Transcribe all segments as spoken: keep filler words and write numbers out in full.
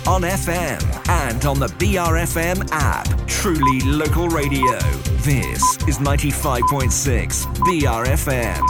on F M and on the B R F M app. Truly local radio. This is ninety-five point six B R F M.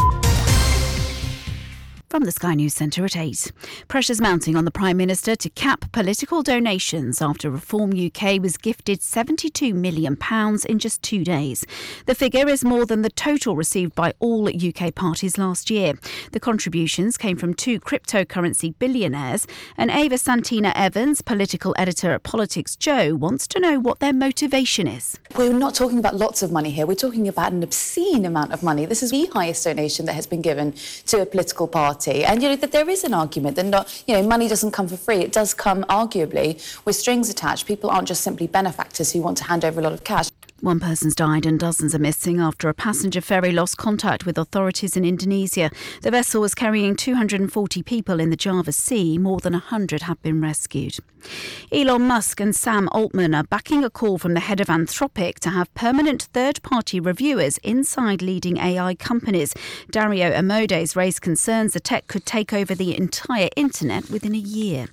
From the Sky News Centre at eight. Pressures mounting on the Prime Minister to cap political donations after Reform U K was gifted seventy-two million pounds in just two days. The figure is more than the total received by all U K parties last year. The contributions came from two cryptocurrency billionaires, and Ava Santina Evans, political editor at Politics Joe, wants to know what their motivation is. We're not talking about lots of money here. We're talking about an obscene amount of money. This is the highest donation that has been given to a political party. And, you know, that there is an argument that, not, you know, money doesn't come for free. It does come, arguably, with strings attached. People aren't just simply benefactors who want to hand over a lot of cash. One person's died and dozens are missing after a passenger ferry lost contact with authorities in Indonesia. The vessel was carrying two hundred forty people in the Java Sea. More than one hundred have been rescued. Elon Musk and Sam Altman are backing a call from the head of Anthropic to have permanent third-party reviewers inside leading A I companies. Dario Amodei's raised concerns the tech could take over the entire internet within a year.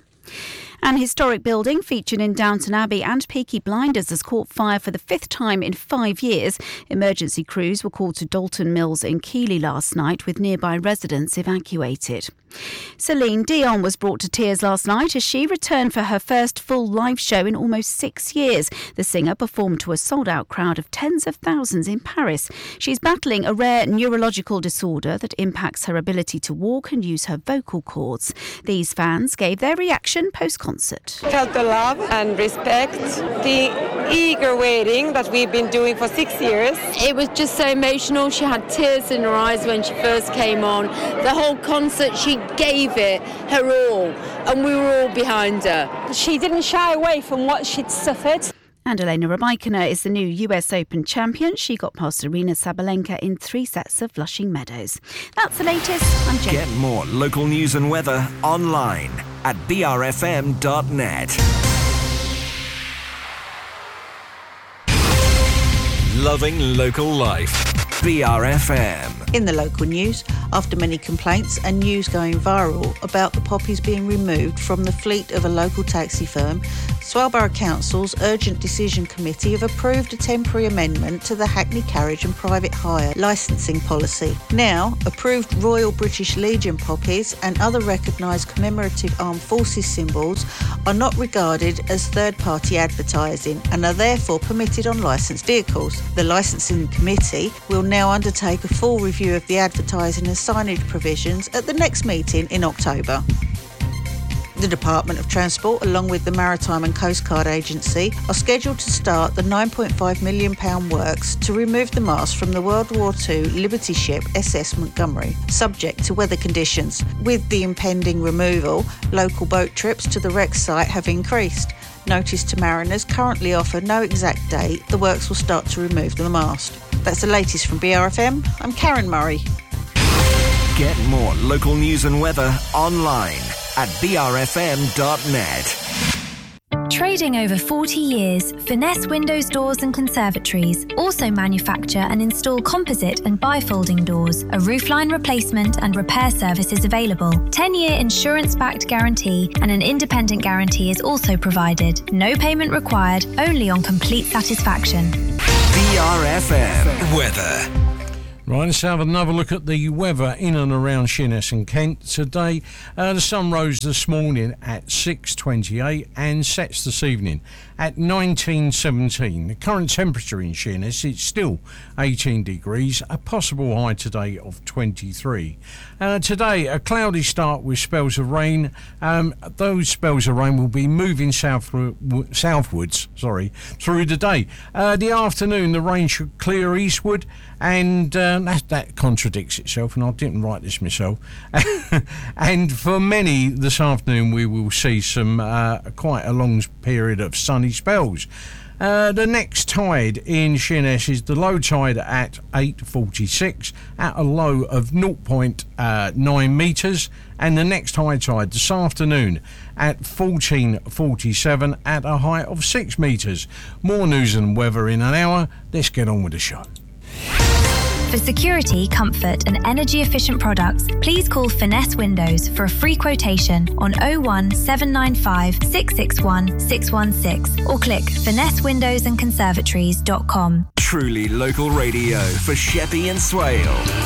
An historic building featured in Downton Abbey and Peaky Blinders has caught fire for the fifth time in five years. Emergency crews were called to Dalton Mills in Keighley last night, with nearby residents evacuated. Celine Dion was brought to tears last night as she returned for her first full live show in almost six years. The singer performed to a sold-out crowd of tens of thousands in Paris. She's battling a rare neurological disorder that impacts her ability to walk and use her vocal cords. These fans gave their reaction post-concert. Felt the love and respect, the eager waiting that we've been doing for six years. It was just so emotional. She had tears in her eyes when she first came on. The whole concert, she gave it her all, and we were all behind her. She didn't shy away from what she'd suffered. And Elena Rybakina is the new U S Open champion. She got past Arina Sabalenka in three sets of Flushing Meadows. That's the latest. I'm Jane. Get more local news and weather online at b r f m dot net. Loving local life. B R F M. In the local news, after many complaints and news going viral about the poppies being removed from the fleet of a local taxi firm, Swale Borough Council's Urgent Decision Committee have approved a temporary amendment to the Hackney Carriage and Private Hire licensing policy. Now, approved Royal British Legion poppies and other recognised commemorative armed forces symbols are not regarded as third-party advertising and are therefore permitted on licensed vehicles. The licensing committee will now undertake a full review of the advertising and signage provisions at the next meeting in October. The Department of Transport, along with the Maritime and Coast Guard Agency, are scheduled to start the nine point five million pounds works to remove the mast from the World War Two Liberty ship S S Montgomery, subject to weather conditions. With the impending removal, local boat trips to the wreck site have increased. Notice to mariners currently offer no exact date the works will start to remove the mast. That's the latest from B R F M. I'm Karen Murray. Get more local news and weather online at b r f m dot net. Trading over forty years, Finesse Windows, Doors and Conservatories also manufacture and install composite and bifolding doors. A roofline replacement and repair service is available. ten-year insurance-backed guarantee and an independent guarantee is also provided. No payment required, only on complete satisfaction. B R F M weather. Right, let's have another look at the weather in and around Sheerness and Kent today. Uh, the sun rose this morning at six twenty-eight and sets this evening at nineteen seventeen. The current temperature in Sheerness is still eighteen degrees, a possible high today of twenty-three. Uh, today, a cloudy start with spells of rain. Um, those spells of rain will be moving southward, southwards sorry, through the day. Uh, the afternoon, the rain should clear eastward, and uh, that, that contradicts itself, and I didn't write this myself. And for many this afternoon, we will see some uh, quite a long period of sunny spells. Uh, the next tide in Sheerness is the low tide at eight forty-six at a low of zero point nine metres, and the next high tide this afternoon at fourteen forty-seven at a height of six metres. More news and weather in an hour. Let's get on with the show. For security, comfort and energy efficient products, please call Finesse Windows for a free quotation on oh one seven nine five six six one six one six or click finesse windows and conservatories dot com. Truly local radio for Sheppey and Swale.